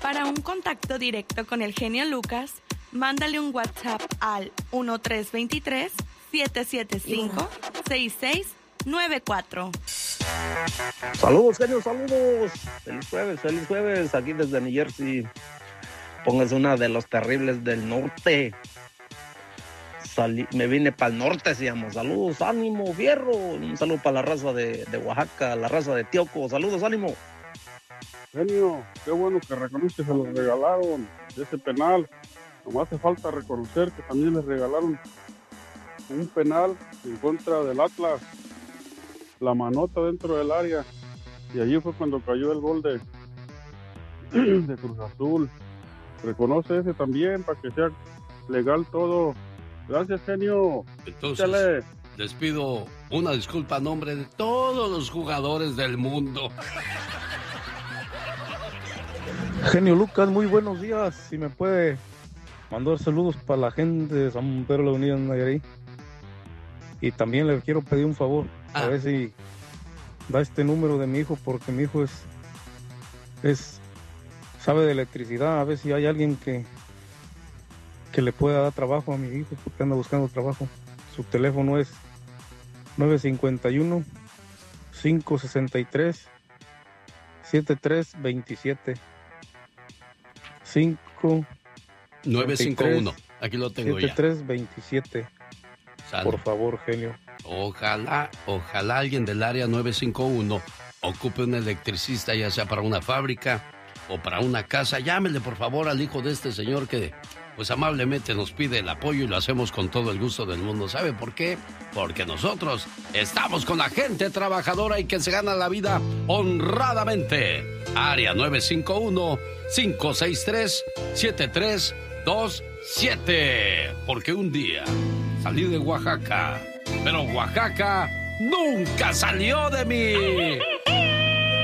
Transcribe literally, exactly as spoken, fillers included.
Para un contacto directo con el genio Lucas, mándale un WhatsApp al uno tres dos tres, siete siete cinco, seis seis nueve cuatro. Saludos, genio, saludos. Feliz jueves, feliz jueves, aquí desde New Jersey. Póngase una de los terribles del norte. Salí, me vine para el norte, se llama. Saludos, ánimo, fierro. Un saludo para la raza de, de Oaxaca, la raza de Tioco. Saludos, ánimo. Genio, qué bueno que reconoce que se los regalaron de ese penal. Nomás hace falta reconocer que también les regalaron un penal en contra del Atlas. La manota dentro del área. Y allí fue cuando cayó el gol de, de Cruz Azul. Reconoce ese también para que sea legal todo. Gracias, genio. Entonces, Échale. Les pido una disculpa a nombre de todos los jugadores del mundo. Genio Lucas, muy buenos días. Si me puede mandar saludos para la gente de San Pedro de la Unida, Nayarit. Y también le quiero pedir un favor. Ah. A ver si da este número de mi hijo, porque mi hijo es, es sabe de electricidad. A ver si hay alguien que, que le pueda dar trabajo a mi hijo, porque anda buscando trabajo. Su teléfono es nueve cinco uno, cinco seis tres, siete tres dos siete. cinco nueve cinco uno. Aquí lo tengo siete tres veintisiete. Sale. Por favor, genio. Ojalá, ojalá alguien del área nueve cinco uno ocupe un electricista, ya sea para una fábrica o para una casa. Llámele, por favor, al hijo de este señor que, pues, amablemente nos pide el apoyo y lo hacemos con todo el gusto del mundo. ¿Sabe por qué? Porque nosotros estamos con la gente trabajadora y que se gana la vida honradamente. Área nueve cinco uno, cinco seis tres, siete tres dos siete. Porque un día salí de Oaxaca, pero Oaxaca nunca salió de mí.